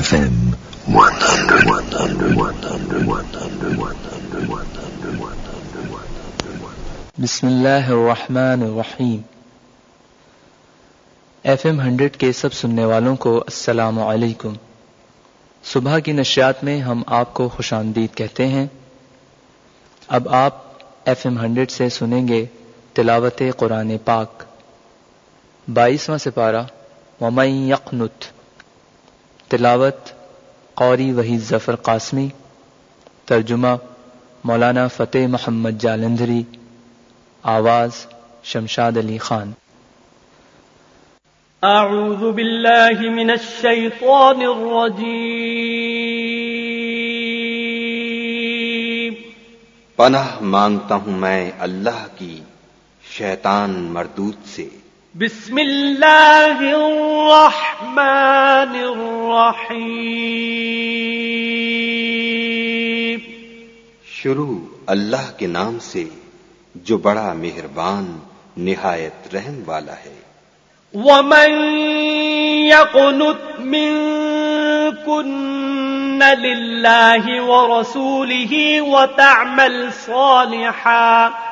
FM 100. بسم اللہ الرحمن الرحیم۔ FM 100 کے سب سننے والوں کو السلام علیکم۔ صبح کی نشریات میں ہم آپ کو خوش آمدید کہتے ہیں۔ اب آپ FM 100 سے سنیں گے تلاوت قرآن پاک، 22واں سپارہ وَمَن یقنت، تلاوت قاری وحید ظفر قاسمی، ترجمہ مولانا فتح محمد جالندھری، آواز شمشاد علی خان۔ اعوذ باللہ من الشیطان الرجیم۔ پناہ مانگتا ہوں میں اللہ کی شیطان مردود سے۔ بسم اللہ الرحمن الرحیم۔ شروع اللہ کے نام سے جو بڑا مہربان نہایت رحم والا ہے۔ وَمَن يَقْنُتْ مِنكُنَّ لِلَّهِ وَرَسُولِهِ وَتَعْمَلْ صَالِحًا